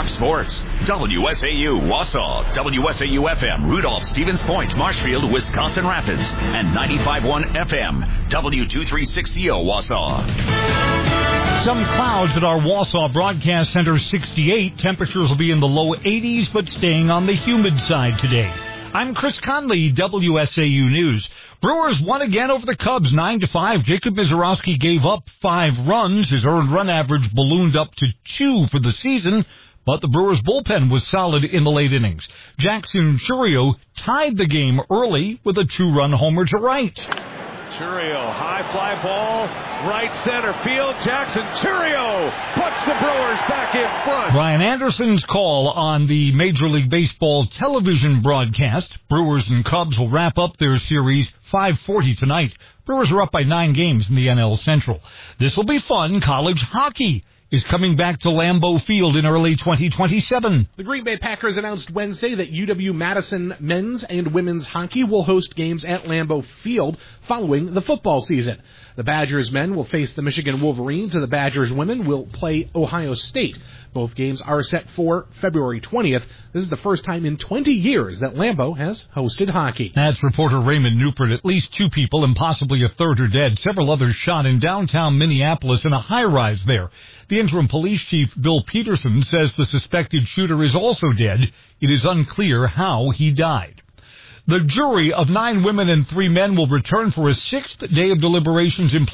Fox Sports, WSAU Wausau, WSAU-FM Rudolph, Stevens Point, Marshfield, Wisconsin Rapids, and 95.1 FM, W236CO Wausau. Some clouds at our Wausau Broadcast Center, 68. Temperatures will be in the low 80s, but staying on the humid side today. I'm Chris Conley, WSAU News. Brewers won again over the Cubs, 9-5. Jacob Misiorowski gave up 5 runs. His earned run average ballooned up to 2 for the season, but the Brewers' bullpen was solid in the late innings. Jackson Chourio tied the game early with a 2-run homer to right. Chourio, high fly ball, right center field. Jackson Chourio puts the Brewers back in front. Brian Anderson's call on the Major League Baseball television broadcast. Brewers and Cubs will wrap up their series 5:40 tonight. Brewers are up by 9 games in the NL Central. This will be fun. College hockey is coming back to Lambeau Field in early 2027. The Green Bay Packers announced Wednesday that UW-Madison men's and women's hockey will host games at Lambeau Field following the football season. The Badgers men will face the Michigan Wolverines, and the Badgers women will play Ohio State. Both games are set for February 20th. This is the first time in 20 years that Lambeau has hosted hockey. That's reporter Raymond Newport. At least 2 people and possibly a third are dead. Several others shot in downtown Minneapolis in a high-rise there. The interim police chief, Bill Peterson, says the suspected shooter is also dead. It is unclear how he died. The jury of 9 women and 3 men will return for a 6th day of deliberations in